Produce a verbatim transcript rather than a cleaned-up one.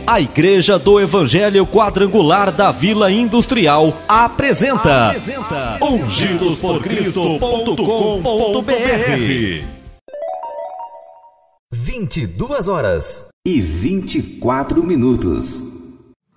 A Igreja do Evangelho Quadrangular da Vila Industrial apresenta, apresenta ungidos por cristo ponto com ponto br. vinte e duas horas e vinte e quatro minutos.